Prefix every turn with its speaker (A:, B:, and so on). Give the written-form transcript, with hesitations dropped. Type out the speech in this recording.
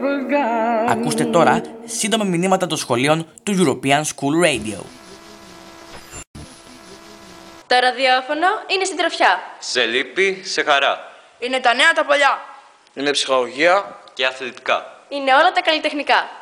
A: Ακούστε τώρα σύντομα μηνύματα των σχολείων του European School Radio.
B: Το ραδιόφωνο είναι συντροφιά.
C: Σε λύπη, σε χαρά.
D: Είναι τα νέα τα παλιά.
E: Είναι ψυχαγωγία
C: και αθλητικά.
B: Είναι όλα τα καλλιτεχνικά.